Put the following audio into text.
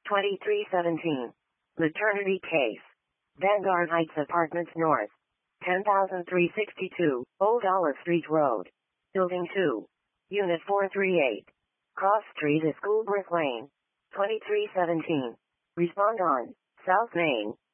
2317. Maternity case. Vanguard Heights Apartments North. 10362, Old Olive Street Road. Building 2. Unit 438. Cross Street is Schoolbrook Lane. 2317. Respond on South Main.